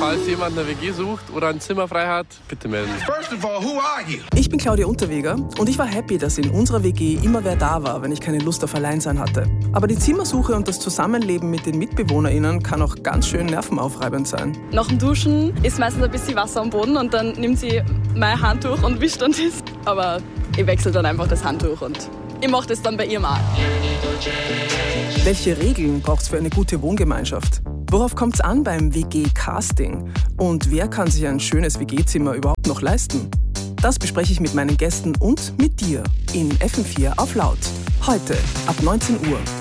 falls jemand eine WG sucht oder ein Zimmer frei hat, bitte melden. First of all, who are you? Ich bin Claudia Unterweger und ich war happy, dass in unserer WG immer wer da war, wenn ich keine Lust auf Alleinsein hatte. Aber die Zimmersuche und das Zusammenleben mit den MitbewohnerInnen kann auch ganz schön nervenaufreibend sein. Nach dem Duschen ist meistens ein bisschen Wasser am Boden und dann nimmt sie mein Handtuch und wischt dann das. Aber ich wechsle dann einfach das Handtuch und ich mache das dann bei ihr mal. Welche Regeln braucht es für eine gute Wohngemeinschaft? Worauf kommt es an beim WG-Casting? Und wer kann sich ein schönes WG-Zimmer überhaupt noch leisten? Das bespreche ich mit meinen Gästen und mit dir in FM4 auf Laut. Heute ab 19 Uhr.